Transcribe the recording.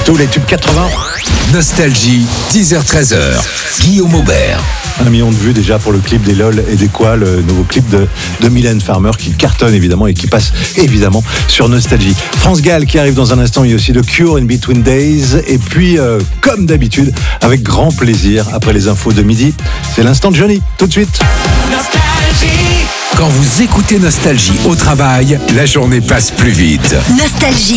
Tous les tubes 80. Nostalgie, 10h-13h. Guillaume Aubert. 1 million de vues déjà pour le clip des LOL et des Quoi, le nouveau clip de Mylène Farmer qui cartonne évidemment et qui passe évidemment sur Nostalgie. France Gall qui arrive dans un instant, il y a aussi The Cure, In Between Days, et puis comme d'habitude, avec grand plaisir, après les infos de midi, c'est l'instant de Johnny, tout de suite. Nostalgie. Quand vous écoutez Nostalgie au travail, la journée passe plus vite. Nostalgie.